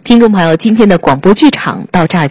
听众朋友，今天的广播剧场到这儿